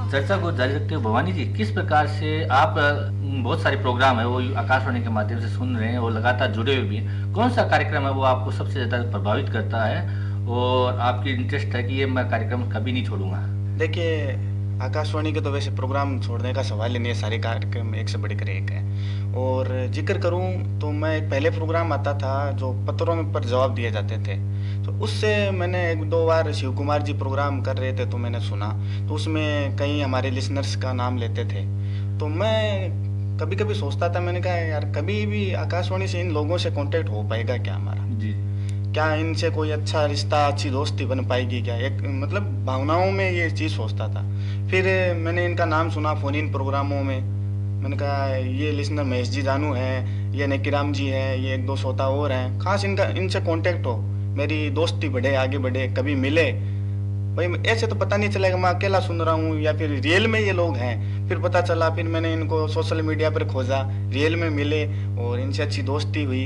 चर्चा को जारी रखते हुए भवानी जी, किस प्रकार से आप बहुत सारे प्रोग्राम है वो आकाशवाणी के माध्यम से सुन रहे हैं और लगातार जुड़े हुए भी हैं, कौन सा कार्यक्रम है वो आपको सबसे ज़्यादा प्रभावित करता है और आपकी इंटरेस्ट है कि ये मैं कार्यक्रम कभी नहीं छोड़ूंगा? देखिए, आकाशवाणी के तो वैसे प्रोग्राम छोड़ने का सवाल ही नहीं है, सारे कार्यक्रम एक से बढ़कर एक हैं। और जिक्र करूं तो मैं एक पहले प्रोग्राम आता था जो पत्रों में पर जवाब दिए जाते थे, तो उससे मैंने एक दो बार शिव कुमार जी प्रोग्राम कर रहे थे तो मैंने सुना, तो उसमें कई हमारे लिसनर्स का नाम लेते थे। तो मैं कभी कभी सोचता था, मैंने कहा यार कभी भी आकाशवाणी से इन लोगों से कांटेक्ट हो पाएगा क्या हमारा, जी। क्या इनसे कोई अच्छा रिश्ता अच्छी दोस्ती बन पाएगी क्या, एक मतलब भावनाओं में ये चीज़ सोचता था। फिर मैंने इनका नाम सुना फ़ोन इन प्रोग्रामों में, मैंने कहा ये लिसनर महेश जी जानू हैं, ये नेकीराम जी हैं, ये एक दो श्रोता और हैं, खास इनका इनसे कांटेक्ट हो, मेरी दोस्ती बढ़े आगे बढ़े, कभी मिले। भाई ऐसे तो पता नहीं चलेगा मैं अकेला सुन रहा हूँ या फिर रियल में ये लोग हैं। फिर पता चला, फिर मैंने इनको सोशल मीडिया पर खोजा, रियल में मिले और इनसे अच्छी दोस्ती हुई।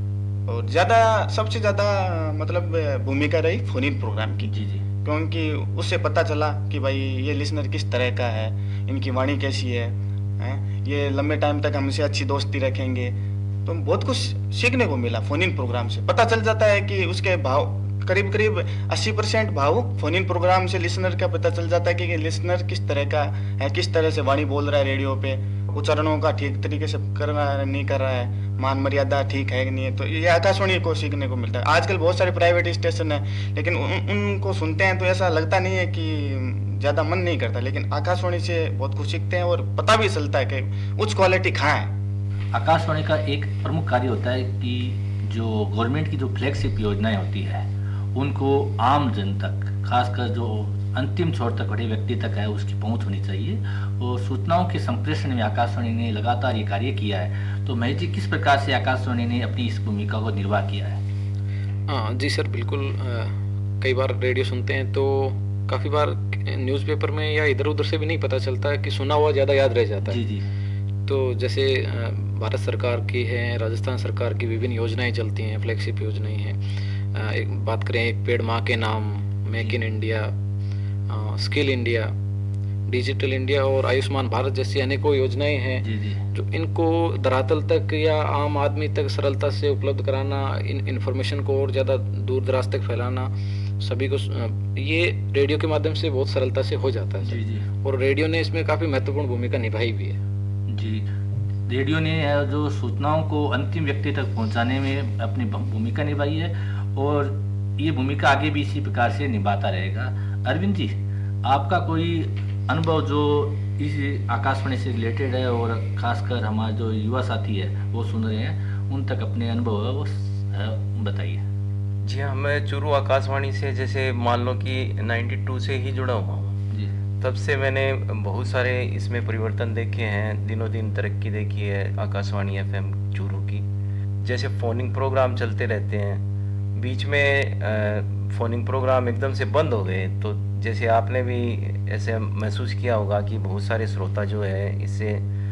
और ज़्यादा सबसे ज़्यादा मतलब भूमिका रही फ़ोन इन प्रोग्राम की, जी, जी। क्योंकि उससे पता चला कि भाई ये लिसनर किस तरह का है, इनकी वाणी कैसी है, हैं ये लंबे टाइम तक हमसे अच्छी दोस्ती रखेंगे। तो बहुत कुछ सीखने को मिला फ़ोन इन प्रोग्राम से। पता चल जाता है कि उसके भाव करीब करीब 80% भाव फ़ोन इन प्रोग्राम से लिसनर का पता चल जाता है कि लिसनर किस तरह का है, किस तरह से वाणी बोल रहा है रेडियो पे, उच्चारणों का ठीक तरीके से कर रहा है नहीं कर रहा है, मान मर्यादा ठीक है कि नहीं है। तो ये आकाशवाणी को सीखने को मिलता है। आजकल बहुत सारे प्राइवेट स्टेशन है, लेकिन उनको सुनते हैं तो ऐसा लगता नहीं है कि ज़्यादा मन नहीं करता, लेकिन आकाशवाणी से बहुत कुछ सीखते हैं और पता भी चलता है कि उच्च क्वालिटी कहाँ है। आकाशवाणी का एक प्रमुख कार्य होता है कि जो गवर्नमेंट की जो फ्लैगशिप योजनाएं होती है उनको आम जन तक, खासकर जो अंतिम छोर तक बड़े व्यक्ति तक है, उसकी पहुंच होनी चाहिए और सूचनाओं के संप्रेषण में आकाशवाणी ने लगातार ये कार्य किया है। तो महेश जी, किस प्रकार से आकाशवाणी ने अपनी इस भूमिका को निर्वाह किया है? हाँ जी सर, बिल्कुल। कई बार रेडियो सुनते हैं तो काफ़ी बार न्यूज़पेपर में या इधर उधर से भी नहीं पता चलता है कि सुना हुआ ज़्यादा याद रह जाता जी, है। जी। तो जैसे भारत सरकार की है, राजस्थान सरकार की विभिन्न योजनाएं चलती हैं, फ्लैगशिप योजनाएं हैं। एक बात करें, एक पेड़ माँ के नाम, make in India, skill India, digital India और आयुष्मान भारत जैसी अनेकों योजनाएं हैं जी, जी। जो इनको धरातल तक या आम आदमी तक सरलता से उपलब्ध कराना, इन इन्फॉर्मेशन को और ज़्यादा दूर दराज तक फैलाना, सभी को ये रेडियो के माध्यम से बहुत सरलता से हो जाता है जी, जी। सर। और रेडियो ने इसमें काफ़ी महत्वपूर्ण भूमिका निभाई भी है। जी, रेडियो ने जो सूचनाओं को अंतिम व्यक्ति तक पहुंचाने में अपनी भूमिका निभाई है और ये भूमिका आगे भी इसी प्रकार से निभाता रहेगा। अरविंद जी, आपका कोई अनुभव जो इस आकाशवाणी से रिलेटेड है और खासकर हमारे जो युवा साथी है वो सुन रहे हैं, उन तक अपने अनुभव है वो बताइए। जी हाँ, मैं चूरू आकाशवाणी से जैसे मान लो कि 92 से ही जुड़ा हुआ हूँ। जी। तब से मैंने बहुत सारे इसमें परिवर्तन देखे हैं, दिनों दिन तरक्की देखी है आकाशवाणी एफएम चूरू की। जैसे फ़ोनिंग प्रोग्राम चलते रहते हैं, बीच में फ़ोनिंग प्रोग्राम एकदम से बंद हो गए, तो जैसे आपने भी ऐसे महसूस किया होगा कि बहुत सारे श्रोता जो है इससे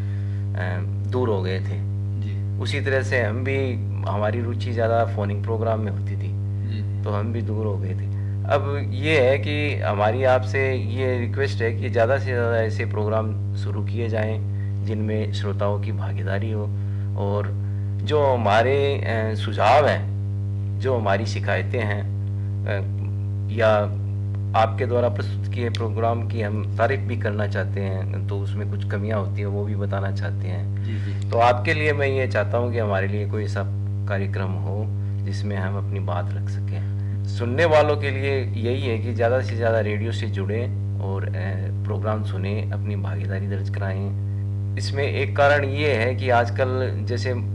दूर हो गए थे। जी। उसी तरह से हम भी, हमारी रुचि ज़्यादा फ़ोनिंग प्रोग्राम में होती थी, जी। तो हम भी दूर हो गए थे। अब ये है कि हमारी आपसे ये रिक्वेस्ट है कि ज़्यादा से ज़्यादा ऐसे प्रोग्राम शुरू किए जाएं जिनमें श्रोताओं की भागीदारी हो और जो हमारे सुझाव हैं, जो हमारी शिकायतें हैं या आपके द्वारा प्रस्तुत किए प्रोग्राम की हम तारीफ भी करना चाहते हैं, तो उसमें कुछ कमियां होती हैं वो भी बताना चाहते हैं। जी, जी। तो आपके लिए मैं ये चाहता हूँ कि हमारे लिए कोई ऐसा कार्यक्रम हो जिसमें हम अपनी बात रख सकें। सुनने वालों के लिए यही है कि ज़्यादा से ज़्यादा रेडियो से जुड़ें और प्रोग्राम सुने, अपनी भागीदारी दर्ज कराएं। इसमें एक कारण ये है कि आजकल जैसे